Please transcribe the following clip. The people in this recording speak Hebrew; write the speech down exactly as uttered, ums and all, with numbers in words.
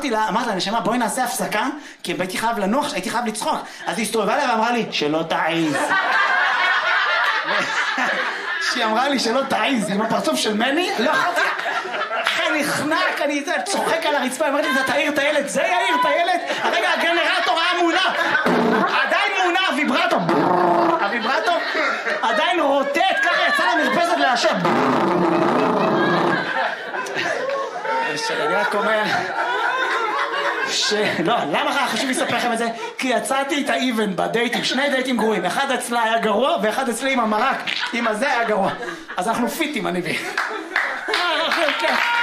אמרתי לה, אמרתי לה, נשמה, בואי נעשה הפסקה, כי הייתי חייב לנוח, הייתי חייב לצחוק. אז היא הסתובבה לה ואמרה לי, שלא תעיז. שהיא אמרה לי שלא תעיז, עם הפרצוף של מני, לא יכולתי, אחרי נחנק, אני צוחק על הרצפה, אמרתי, אתה תעיר את הילד, זה יעיר את הילד? הרגע הגנרטור היה מונע, עדיין מונע, הוויברטור, הוויברטור עדיין רוטט, ככה יצא למרפסת להשם. שאני רק אומר, לא, למה חשוב לספר לכם את זה? כי יצאתי את האיבן בדייטים, שני דייטים גרועים, אחד אצלה היה גרוע ואחד אצלי עם המרק, עם הזה היה גרוע, אז אנחנו פיטים אני בי.